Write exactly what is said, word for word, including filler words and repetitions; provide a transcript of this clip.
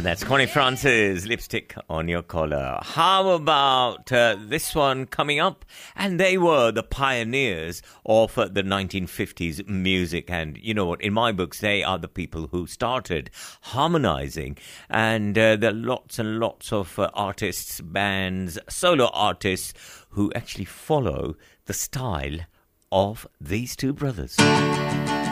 And that's Connie Francis, Lipstick on Your Collar. How about uh, this one coming up? And they were the pioneers of uh, the nineteen fifties music. And you know what? In my books, they are the people who started harmonizing. And uh, there are lots and lots of uh, artists, bands, solo artists who actually follow the style of these two brothers.